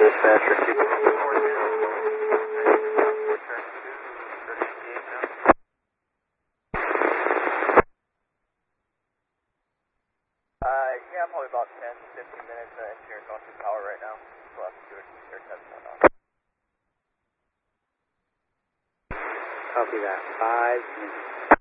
Dispatcher. Yeah, I'm probably about 10 to 15 minutes engineering going through power right now. We'll have to do a test one on. Copy that. 5 minutes.